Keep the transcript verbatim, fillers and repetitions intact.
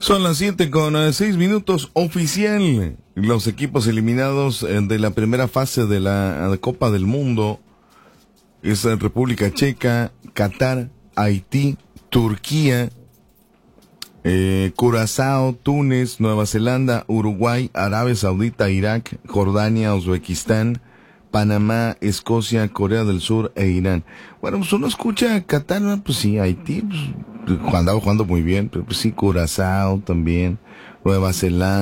Son las siete con eh, seis minutos oficial. Los equipos eliminados eh, de la primera fase de la eh, Copa del Mundo es eh, República Checa, Qatar, Haití, Turquía, eh, Curazao, Túnez, Nueva Zelanda, Uruguay, Arabia Saudita, Irak, Jordania, Uzbekistán, Panamá, Escocia, Corea del Sur e Irán. Bueno, pues uno escucha Qatar, ¿no? Pues sí, Haití, pues, andaba jugando muy bien, pero pues sí, Curazao también, Nueva Zelanda.